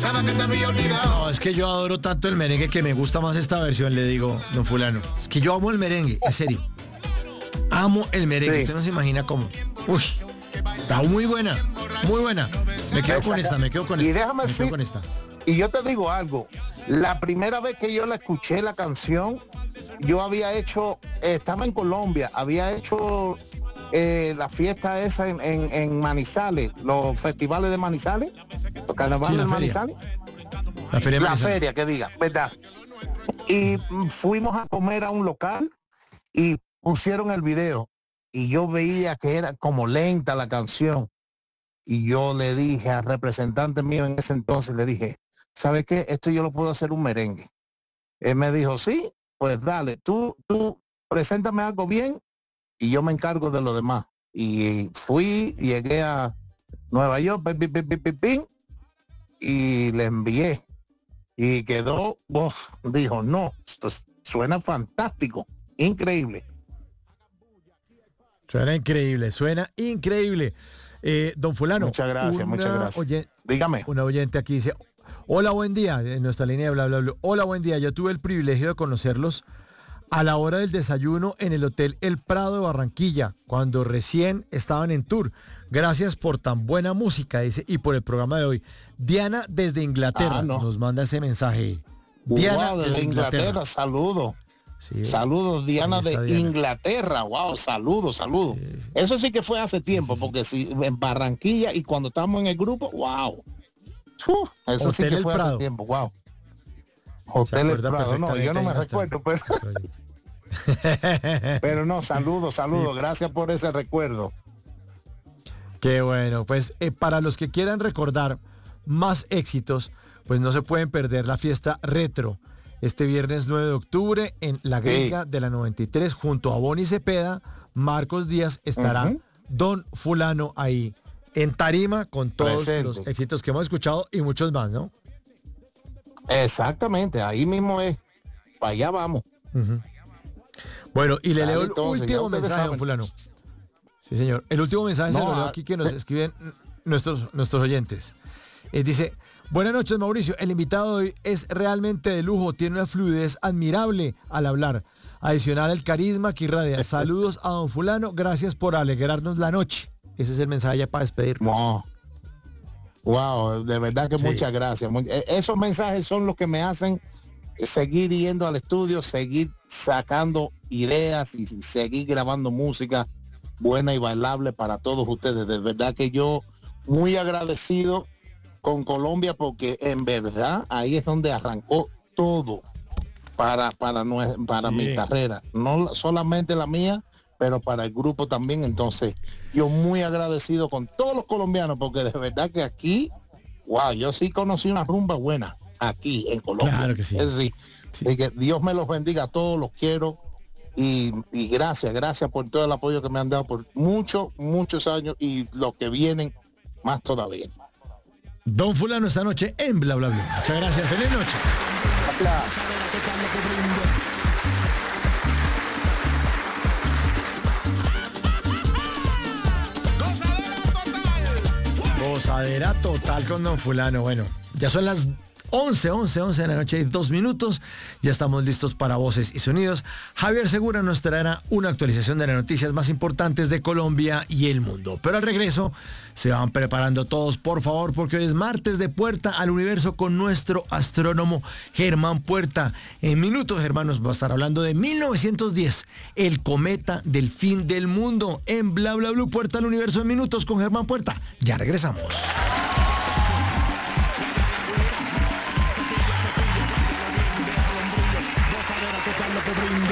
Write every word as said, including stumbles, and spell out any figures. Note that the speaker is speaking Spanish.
pensaba que te había olvidado. No, es que yo adoro tanto el merengue que me gusta más esta versión, le digo, don fulano. Es que yo amo el merengue, en serio. Amo el merengue, sí. Usted no se imagina cómo. Uy, está muy buena, muy buena. Me quedo con esta, me quedo con esta. Y déjame me decir, quedo con esta. Y yo te digo algo, la primera vez que yo la escuché la canción, yo había hecho, eh, estaba en Colombia, había hecho eh, la fiesta esa en, en, en Manizales, los festivales de Manizales, los carnavales sí, de Manizales. La feria, la feria, que diga, ¿verdad? Y fuimos a comer a un local y pusieron el video y yo veía que era como lenta la canción y yo le dije al representante mío en ese entonces, le dije, ¿sabes qué? Esto yo lo puedo hacer un merengue. Él me dijo, sí, pues dale, tú, tú preséntame algo bien y yo me encargo de lo demás. Y fui, llegué a Nueva York, pi, pi, pi, pi, pi, y le envié. Y quedó, oh, dijo, no, esto suena fantástico, increíble. Suena increíble, suena increíble. Eh, don fulano. Muchas gracias, muchas gracias. Oye, dígame. Una oyente aquí dice, hola, buen día, en nuestra línea de bla, bla, bla. Hola, buen día, yo tuve el privilegio de conocerlos a la hora del desayuno en el Hotel El Prado de Barranquilla, cuando recién estaban en tour. Gracias por tan buena música, dice, y por el programa de hoy. Diana desde Inglaterra ah, no. nos manda ese mensaje. Diana wow, desde, desde Inglaterra, Inglaterra. saludos. Sí, saludos, Diana de Diana. Inglaterra. Wow, saludos, saludos. Sí. Eso sí que fue hace tiempo, sí, sí, porque si en Barranquilla y cuando estábamos en el grupo, wow. Uf, eso Hotel sí que fue Prado. hace tiempo, wow. Hotel El Prado, no, yo no me recuerdo, pero... pero no, saludos, saludos, sí. Gracias por ese recuerdo. Qué bueno, pues eh, para los que quieran recordar más éxitos, pues no se pueden perder la fiesta retro. Este viernes nueve de octubre en La Gringa sí. de la noventa y tres, junto a Bonnie Cepeda, Marcos Díaz, estará uh-huh. Don Fulano ahí en tarima con todos Presente. los éxitos que hemos escuchado y muchos más, ¿no? Exactamente, ahí mismo es. Para allá vamos. Uh-huh. Bueno, y le Dale, leo el entonces, último mensaje, saben. Don Fulano. Sí, señor. El último mensaje no, se lo leo aquí que nos eh, escriben nuestros, nuestros oyentes. Eh, dice, buenas noches, Mauricio. El invitado de hoy es realmente de lujo. Tiene una fluidez admirable al hablar. Adicional el carisma que irradia. Saludos a don Fulano. Gracias por alegrarnos la noche. Ese es el mensaje ya para despedirnos. Wow. Wow, de verdad que sí. muchas gracias. Esos mensajes son los que me hacen seguir yendo al estudio, seguir sacando ideas y seguir grabando música buena y bailable para todos ustedes. De verdad que yo muy agradecido con Colombia porque en verdad ahí es donde arrancó todo para, para, para sí. mi carrera. No solamente la mía, pero para el grupo también. Entonces yo muy agradecido con todos los colombianos porque de verdad que aquí, wow, yo sí conocí una rumba buena aquí en Colombia. Claro que sí. Es decir, sí. que Dios me los bendiga a todos, los quiero y, y gracias, gracias por todo el apoyo que me han dado por muchos, muchos años y los que vienen más todavía. Don Fulano esta noche en Bla Bla Bla. Muchas gracias, feliz noche. Gracias. Gozadera total con don Fulano. Bueno, ya son las once, once, once de la noche y dos minutos. Ya estamos listos para Voces y Sonidos. Javier Segura nos traerá una actualización de las noticias más importantes de Colombia y el mundo. Pero al regreso se van preparando todos, por favor, porque hoy es martes de Puerta al Universo con nuestro astrónomo Germán Puerta. En minutos, hermanos, va a estar hablando de mil novecientos diez, el cometa del fin del mundo. En Bla Bla Blue, Puerta al Universo en minutos con Germán Puerta. Ya regresamos.